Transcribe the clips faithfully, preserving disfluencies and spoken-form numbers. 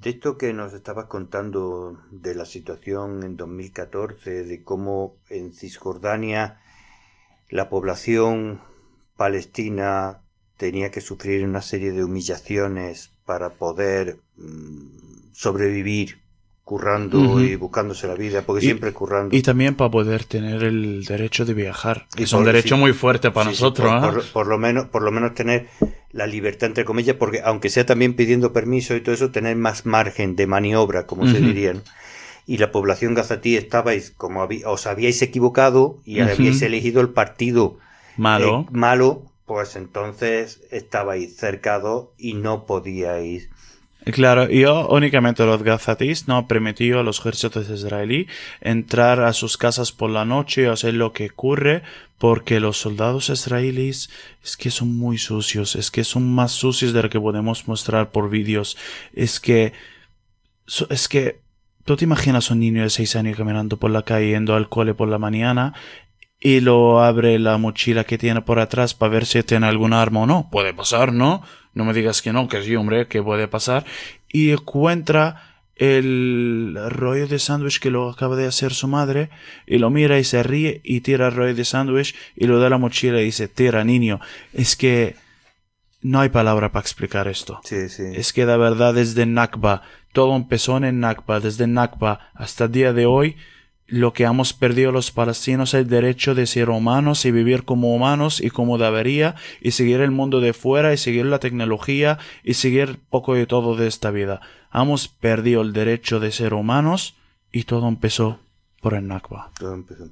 de esto que nos estabas contando de la situación en dos mil catorce, de cómo en Cisjordania la población palestina tenía que sufrir una serie de humillaciones para poder mmm, sobrevivir, currando uh-huh. y buscándose la vida, porque y, siempre currando. Y también para poder tener el derecho de viajar, que y es por, un derecho sí, muy fuerte para sí, nosotros. Sí, por, ¿eh? por, por, lo menos, por lo menos tener la libertad, entre comillas, porque aunque sea también pidiendo permiso y todo eso, tener más margen de maniobra, como uh-huh. se diría, ¿no? Y la población gazatí estabais, como habí, os habíais equivocado y uh-huh. habíais elegido el partido malo. Eh, malo, pues entonces estabais cercados y no podíais. Claro, yo únicamente los gazatíes no permitió a los ejércitos israelíes entrar a sus casas por la noche o hacer lo que ocurre, porque los soldados israelíes es que son muy sucios, es que son más sucios de lo que podemos mostrar por vídeos, es que, es que, tú te imaginas un niño de seis años caminando por la calle, yendo al cole por la mañana, y lo abre la mochila que tiene por atrás para ver si tiene algún arma o no. Puede pasar, ¿no? No me digas que no, que sí, hombre, que puede pasar. Y encuentra el rollo de sándwich que lo acaba de hacer su madre, y lo mira y se ríe y tira el rollo de sándwich y lo da a la mochila y dice, tira, niño. Es que no hay palabra para explicar esto. Sí, sí. Es que de verdad desde Nakba, todo empezó en Nakba, desde Nakba hasta el día de hoy, lo que hemos perdido los palestinos es el derecho de ser humanos y vivir como humanos y como debería, y seguir el mundo de fuera y seguir la tecnología y seguir poco de todo de esta vida. Hemos perdido el derecho de ser humanos y todo empezó por el Nakba. Todo empezó.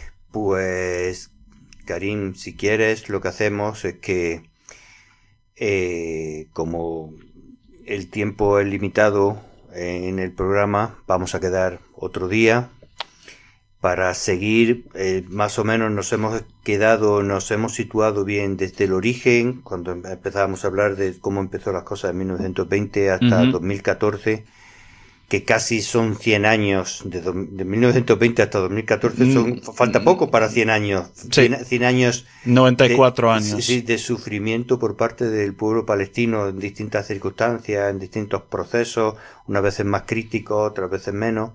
Pues, Karim, si quieres, lo que hacemos es que, eh, como el tiempo es limitado en el programa, vamos a quedar otro día para seguir, eh, más o menos nos hemos quedado, nos hemos situado bien desde el origen, cuando empezábamos a hablar de cómo empezó las cosas en mil novecientos veinte hasta uh-huh. dos mil catorce, que casi son cien años, de, do, de mil novecientos veinte hasta dos mil catorce, son, mm. falta poco para cien años, sí. cien, cien años, noventa y cuatro de, años. Sí, de sufrimiento por parte del pueblo palestino en distintas circunstancias, en distintos procesos, unas veces más críticos, otras veces menos.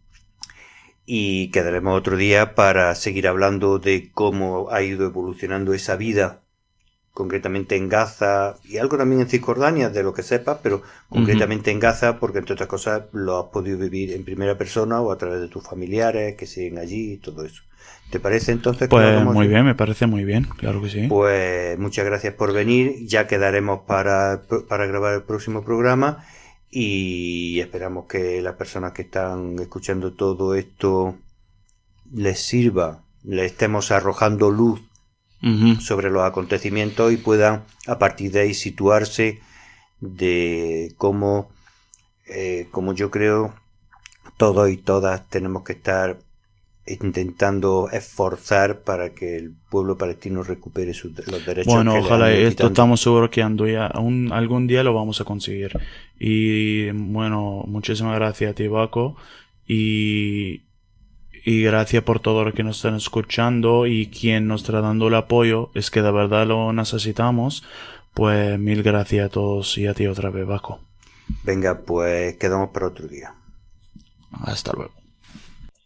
Y quedaremos otro día para seguir hablando de cómo ha ido evolucionando esa vida, concretamente en Gaza, y algo también en Cisjordania, de lo que sepas, pero concretamente uh-huh. en Gaza, porque entre otras cosas lo has podido vivir en primera persona o a través de tus familiares que siguen allí y todo eso. ¿Te parece entonces? Pues que muy bien, me parece muy bien, claro que sí. Pues muchas gracias por venir, ya quedaremos para, para grabar el próximo programa. Y esperamos que las personas que están escuchando todo esto les sirva, le estemos arrojando luz uh-huh. sobre los acontecimientos y puedan a partir de ahí situarse de cómo, eh, como yo creo, todos y todas tenemos que estar intentando esforzar para que el pueblo palestino recupere sus, los derechos. Bueno, que ojalá, le han esto estamos seguros que ya, un, algún día lo vamos a conseguir. Y bueno, muchísimas gracias a ti, Baco, y, y gracias por todo lo que nos están escuchando y quien nos está dando el apoyo, es que de verdad lo necesitamos. Pues mil gracias a todos y a ti otra vez, Baco. Venga, pues quedamos para otro día. Hasta luego.